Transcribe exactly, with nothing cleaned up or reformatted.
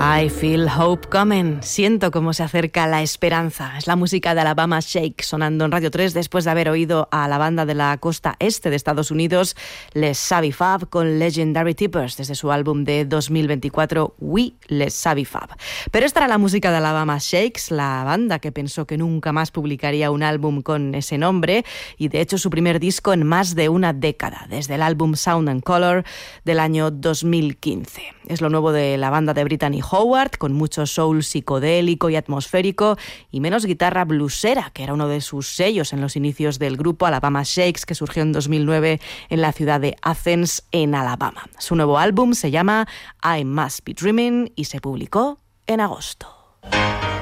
I feel hope coming. Siento cómo se acerca la esperanza. Es la música de Alabama Shake sonando en Radio tres después de haber oído a la banda de la costa este de Estados Unidos, Les Savvy Fab, con Legendary Tippers desde su álbum de dos mil veinticuatro, We Les Savvy Fab. Pero esta era la música de Alabama Shakes, la banda que pensó que nunca más publicaría un álbum con ese nombre y de hecho su primer disco en más de una década, desde el álbum Sound and Color del año dos mil quince. Es lo nuevo de la banda de Brittany Howard, con mucho soul psicodélico y atmosférico y menos guitarra bluesera, que era uno de sus sellos en los inicios del grupo Alabama Shakes, que surgió en dos mil nueve en la ciudad de Athens, en Alabama. Su nuevo álbum se llama I Must Be Dreaming y se publicó en agosto.